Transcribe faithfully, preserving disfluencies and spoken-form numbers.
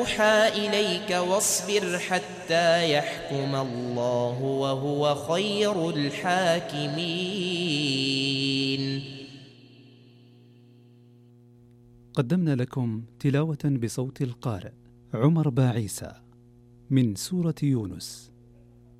يوحى إليك واصبر حتى يحكم الله وهو خير الحاكمين. قدمنا لكم تلاوة بصوت القارئ عمر باعيسى من سورة يونس.